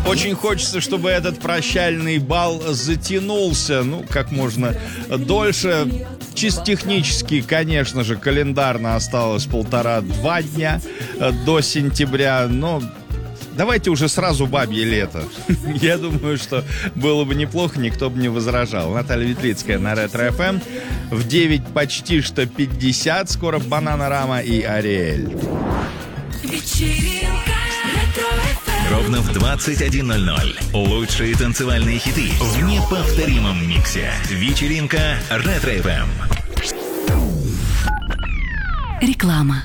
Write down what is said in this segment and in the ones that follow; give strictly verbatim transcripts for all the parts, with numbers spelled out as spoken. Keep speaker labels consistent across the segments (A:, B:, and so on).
A: Очень хочется, чтобы этот прощальный бал затянулся, ну, как можно дольше. Чисто технически, конечно же, календарно осталось полтора-два дня до сентября, но давайте уже сразу бабье лето. Я думаю, что было бы неплохо, никто бы не возражал. Наталья Ветлицкая на Ретро-эф эм. В девять почти что пятьдесят. Скоро Бананарама и Ариэль.
B: Ровно в двадцать один ноль ноль. Лучшие танцевальные хиты в неповторимом миксе. Вечеринка Ретро-эф эм.
C: Реклама.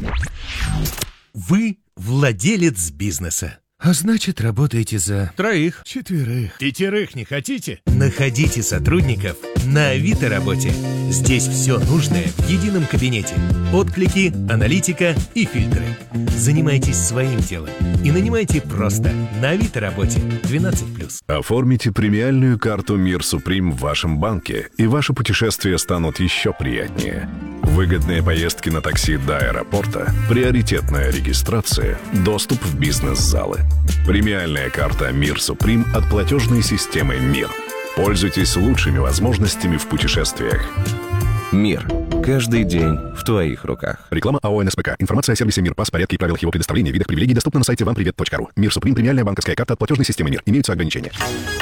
D: Вы владелец бизнеса. А значит, работаете за троих, четверых, пятерых не хотите? Находите сотрудников на Авито работе. Здесь все нужное в едином кабинете. Отклики, аналитика и фильтры. Занимайтесь своим делом и нанимайте просто на Авито работе двенадцать плюс.
E: Оформите премиальную карту Мир Суприм в вашем банке, и ваши путешествия станут еще приятнее. Выгодные поездки на такси до аэропорта, приоритетная регистрация, доступ в бизнес-залы. Премиальная карта Мир Суприм от платежной системы Мир. Пользуйтесь лучшими возможностями в путешествиях.
F: Мир. Каждый день в твоих руках.
E: Реклама АО эн эс пэ ка. Информация о сервисе Мир, пас, порядке и правилах его предоставления, видах привилегий доступна на сайте вам привет точка ру. Мир Суприм. Премиальная банковская карта от платежной системы Мир. Имеются ограничения.